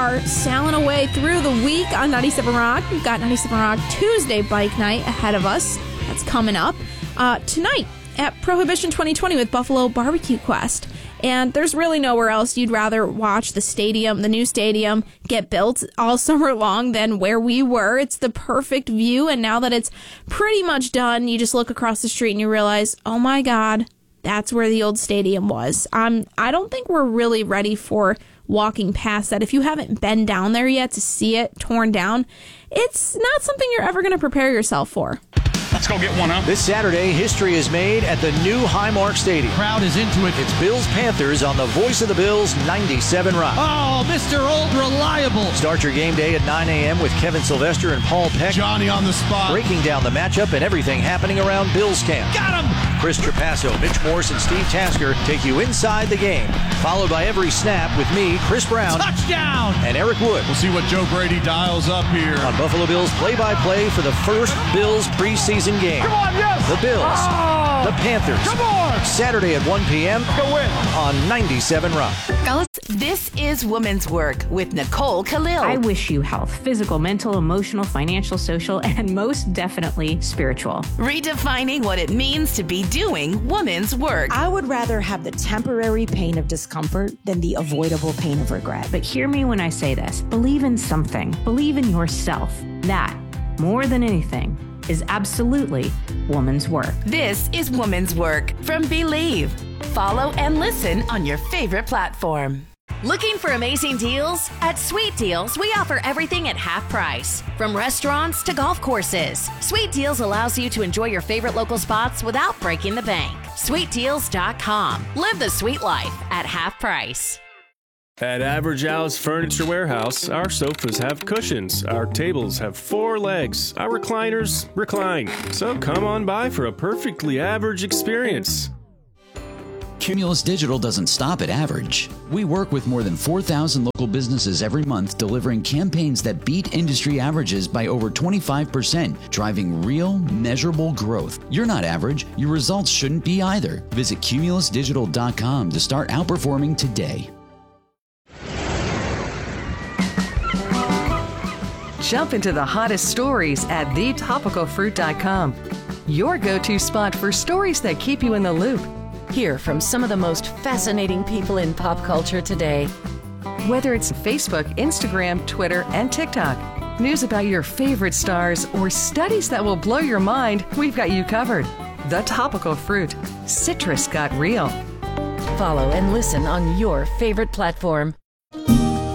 are sailing away through the week on 97 Rock. We've got 97 Rock Tuesday bike night ahead of us. That's coming up tonight at Prohibition 2020 with Buffalo Barbecue Quest. And there's really nowhere else you'd rather watch the new stadium, get built all summer long than where we were. It's the perfect view. And now that it's pretty much done, you just look across the street and you realize, oh my God, that's where the old stadium was. I don't think we're really ready for walking past that. If you haven't been down there yet to see it torn down, it's not something you're ever going to prepare yourself for. Let's go get one up. This Saturday, history is made at the new Highmark Stadium. Crowd is into it. It's Bills-Panthers on the Voice of the Bills 97 Rock. Oh, Mr. Old Reliable. Start your game day at 9 a.m. with Kevin Sylvester and Paul Peck. Johnny on the spot. Breaking down the matchup and everything happening around Bills camp. Got him! Chris Trapasso, Mitch Morse, and Steve Tasker take you inside the game. Followed by every snap with me, Chris Brown. Touchdown! And Eric Wood. We'll see what Joe Brady dials up here. On Buffalo Bills play-by-play for the first Bills preseason game. Come on, yes! The Bills. The Panthers. Come on! Saturday at 1 p.m. Go win! On 97 Rock. Fellas, this is Women's Work with Nicole Khalil. I wish you health, physical, mental, emotional, financial, social, and most definitely spiritual. Redefining what it means to be doing women's work. I would rather have the temporary pain of discomfort than the avoidable pain of regret. But hear me when I say this. Believe in something. Believe in yourself. That, more than anything, is absolutely woman's work. This is Woman's Work from Believe. Follow and listen on your favorite platform. Looking for amazing deals? At Sweet Deals, we offer everything at half price. From restaurants to golf courses, Sweet Deals allows you to enjoy your favorite local spots without breaking the bank. SweetDeals.com. Live the sweet life at half price. At Average Al's Furniture Warehouse, our sofas have cushions, our tables have 4 legs, our recliners recline. So come on by for a perfectly average experience. Cumulus Digital doesn't stop at average. We work with more than 4,000 local businesses every month, delivering campaigns that beat industry averages by over 25%, driving real, measurable growth. You're not average. Your results shouldn't be either. Visit cumulusdigital.com to start outperforming today. Jump into the hottest stories at thetopicalfruit.com. Your go-to spot for stories that keep you in the loop. Hear from some of the most fascinating people in pop culture today. Whether it's Facebook, Instagram, Twitter, and TikTok, news about your favorite stars, or studies that will blow your mind, we've got you covered. The Topical Fruit. Citrus got real. Follow and listen on your favorite platform.